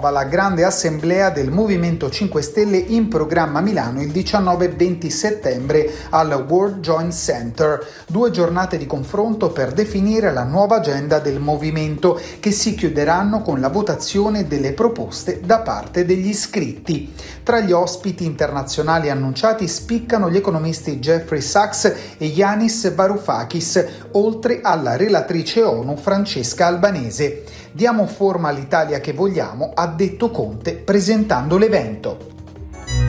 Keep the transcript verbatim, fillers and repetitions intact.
rinnova la grande assemblea del Movimento cinque Stelle in programma a Milano il diciannove e venti settembre al World Joint Center. Due giornate di confronto per definire la nuova agenda del movimento, che si chiuderanno con la votazione delle proposte da parte degli iscritti. Tra gli ospiti internazionali annunciati spiccano gli economisti Jeffrey Sachs e Yanis Varoufakis, oltre alla relatrice ONU Francesca Albanese. Diamo forma all'Italia che vogliamo, ha detto Conte presentando l'evento.